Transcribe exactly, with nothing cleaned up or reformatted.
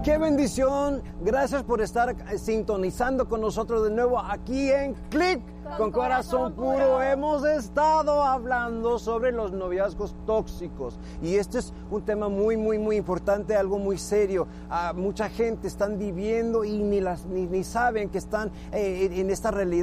¡Qué bendición! Gracias por estar sintonizando con nosotros de nuevo aquí en Click con, con Corazón Puro. Puro. Hemos estado hablando sobre los noviazgos tóxicos y este es un tema muy, muy, muy importante, algo muy serio. Uh, mucha gente están viviendo y ni, las, ni, ni saben que están eh, en esta realidad.